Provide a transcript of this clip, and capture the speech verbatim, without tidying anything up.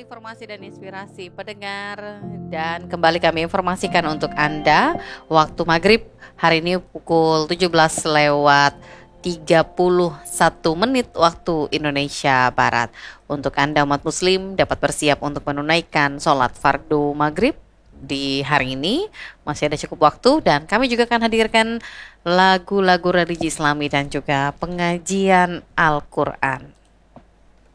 informasi dan inspirasi pendengar. Dan kembali kami informasikan untuk Anda waktu maghrib hari ini pukul tujuh belas lewat tiga puluh satu menit waktu Indonesia Barat. Untuk Anda umat muslim dapat bersiap untuk menunaikan sholat fardu maghrib di hari ini. Masih ada cukup waktu dan kami juga akan hadirkan lagu-lagu religi Islami dan juga pengajian Al-Quran.